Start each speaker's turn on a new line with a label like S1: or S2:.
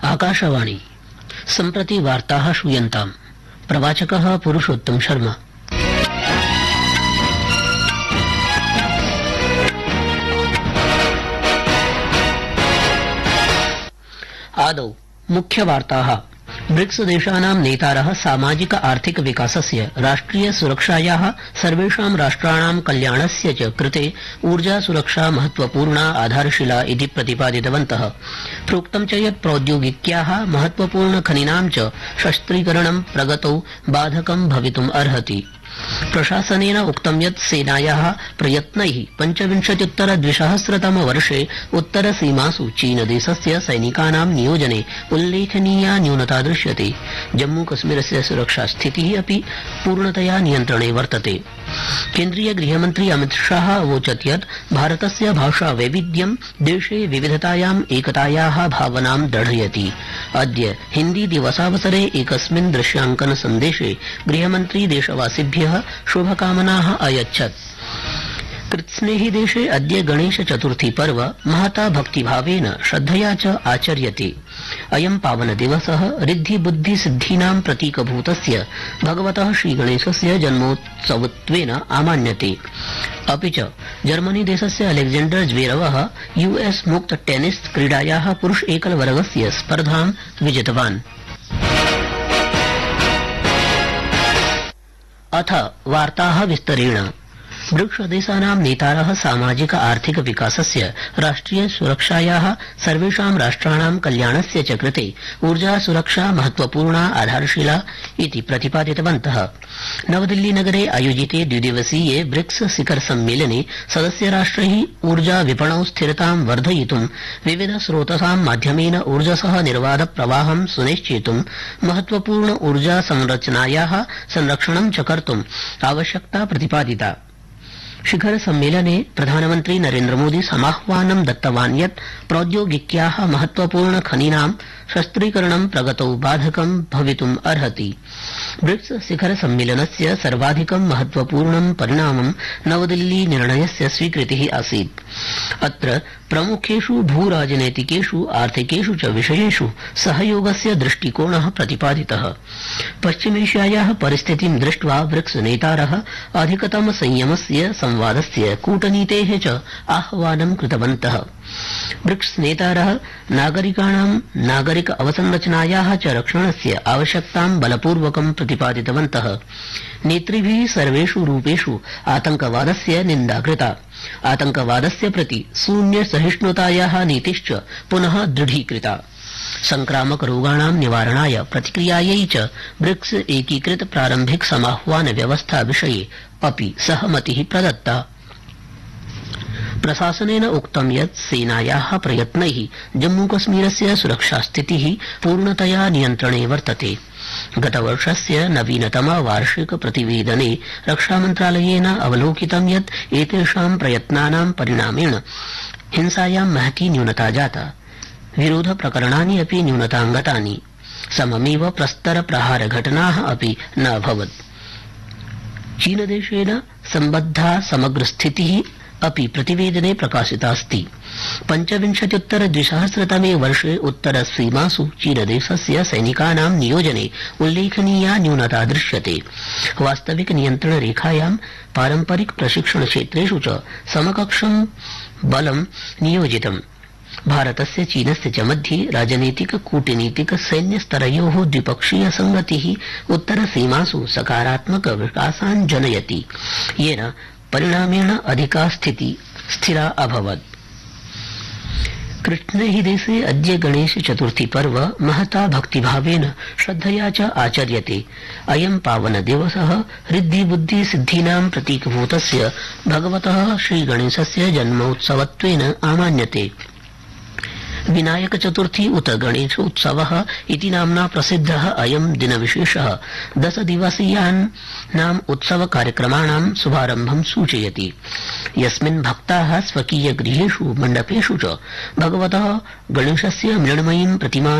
S1: आकाशवाणी सम्प्रति वार्ताः श्रूयन्ताम्। प्रवाचकः पुरुषोत्तम शर्मा। आदौ मुख्यवार्ताः। ब्रिक्स देशानां नेतारः सामाजिक आर्थिक विकासस्य, राष्ट्रिय सुरक्षायाः, सर्वेषां राष्ट्राणां कल्याणस्य च कृते ऊर्जा सुरक्षा महत्वपूर्णा आधारशिला इति प्रतिपादितवन्तः। प्रोक्तं च यत् प्रौद्योगिक्याः महत्वपूर्ण खनिनां च शस्त्रीकरणं प्रगतौ बाधकं भवितुम् अर्हति। प्रशासनेन उक्तं यत् सेनायाः प्रयत्नैः 25-उत्तर-2000 उत्तरसीमासु चीनदेशस्य सैनिकानां नियोजने उल्लेखनीया न्यूनता दृश्यते। जम्मूकश्मीरस्य सुरक्षास्थितिः अपि पूर्णतया नियन्त्रणे वर्तते। केन्द्रीय गृहमन्त्री अमितशाह अवोचत् यत् भारतस्य भाषा वैविध्यं देशे विविधतायाम् एकतायाः भावनां दृढयति। अद्य हिन्दी दिवसावसरे एकस्मिन् दृश्यांकन सन्देशे गृहमन्त्री देशवासिभ्यः शुभकामनाः अयच्छत्। कृत्स्नेहि देशे अद्य गणेश चतुर्थी पर्व महता भक्तिभावेन श्रद्धया च आचर्यते। अयं पावन दिवसः ऋद्धि बुद्धि सिद्धीनां प्रतीकभूतस्य भगवतः श्रीगणेशस्य जन्मोत्सवत्वेन आमान्यते। अपि च जर्मनी देशस्य अलेक्जेंडर ज्वेरवः यूएस मुक्त टेनिस क्रीडायाः पुरुष एकलवर्गस्य स्पर्धां विजितवान्। अथ वार्ताः विस्तरेण। ब्रिक्स देशानां नेतारः सामाजिक आर्थिक विकासस्य, राष्ट्रिय सुरक्षायाः, सर्वेषां राष्ट्राणां कल्याणस्य च कृते ऊर्जा सुरक्षा महत्वपूर्णा आधारशिला इति प्रतिपादितवन्तः। नवदिल्ली नगरे आयोजिते द्विदिवसीये ब्रिक्स शिखर सम्मेलने सदस्यराष्ट्रैः ऊर्जा विपणौ स्थिरतां वर्धयितुं, विविध स्रोतसां माध्यमेन ऊर्जसः निर्बाध प्रवाहं सुनिश्चेतुं, महत्वपूर्ण ऊर्जा संरचनायाः संरक्षणं च कर्तुम् आवश्यकता प्रतिपादिता। शिखर सम्मेलने प्रधानमन्त्री नरेन्द्र मोदी समाह्वानं दत्तवान् यत् प्रौद्योगिक्याः महत्वपूर्ण खनीनां शस्त्रीकरणं प्रगतौ बाधकं भवितुम् अर्हति। ब्रिक्स शिखर सम्मेलनस्य सर्वाधिकं महत्वपूर्णं परिणामं नवदिल्ली निर्णयस्य स्वीकृतिः आसीत्। अत्र प्रमुखेषु भूराजनैतिकेषु, आर्थिकेषु च विषयेषु सहयोगस्य दृष्टिकोणः प्रतिपादितः। पश्चिमेष्यायाः परिस्थितिं दृष्ट्वा ब्रिक्स नेतारः अधिकतम संयमस्य, संवादस्य, कूटनीतेः च आह्वानं कृतवन्तः। ब्रिक्स नेतारः नागरिकाणां नागरिक अवसंरचनायाः च रक्षणस्य आवश्यकतां बलपूर्वकं प्रतिपादितवन्तः। नेतृभिः सर्वेषु रूपेषु आतंकवादस्य निन्दा कृता। आतंकवादस्य प्रति शून्य सहिष्णुतायाः नीतिश्च पुनः दृढीकृता। संक्रामक रोगाणां निवारणाय प्रतिक्रियायै च ब्रिक्स एकीकृत प्रारम्भिक समाह्वान व्यवस्था विषये अपि सहमतिः प्रदत्ता। प्रशासनेन उक्तं यत् सेनायाः प्रयत्नैः जम्मूकश्मीरस्य सुरक्षास्थितिः पूर्णतया नियन्त्रणे वर्तते। गतवर्षस्य नवीनतम वार्षिक प्रतिवेदने रक्षामन्त्रालयेन अवलोकितं यत् एतेषां प्रयत्नानां परिणामेन हिंसायां महती न्यूनता जाता। विरोध प्रकरणानि अपि न्यूनताङ्गतानि। सममेव प्रस्तर प्रहार घटनाः अपि न अभवत्। चीनदेशेन सम्बद्धा समग्र स्थितिः अपि प्रतिवेदने प्रकाशितास्ति। 25-उत्तर-2000 वर्षे उत्तरसीमासु चीनदेशस्य सैनिकानां नियोजने उल्लेखनीया न्यूनता दृश्यते। वास्तविक नियन्त्रणरेखायां पारम्परिक प्रशिक्षण क्षेत्रेषु च समकक्षं बलं नियोजितम्। भारतस्य चीनस्य च मध्ये राजनीतिक, कूटनीतिक, सैन्यस्तरयोः द्विपक्षीय संगतिः उत्तरसीमासु सकारात्मक विकासान् जनयति, येन परिणामेण अधिका स्थितिः स्थिरा अभवत्। कृष्णेहि देशे अद्य गणेश चतुर्थी पर्व महता भक्तिभावेन श्रद्धया च आचर्यते। अयं पावन दिवसः ऋद्धि बुद्धि सिद्धीनां प्रतीकभूतस्य भगवतः श्रीगणेशस्य जन्मोत्सवत्वेन आमान्यते। विनायक चतुर्थी उत गणेशोत्सवः इति नाम्ना प्रसिद्धः अयं दिनविशेषः 10 दिवसीयानाम् उत्सव कार्यक्रमाणां शुभारम्भं सूचयति, यस्मिन् भक्ताः स्वकीय गृहेषु, मण्डपेषु च भगवतः गणेशस्य मृण्मयीं प्रतिमा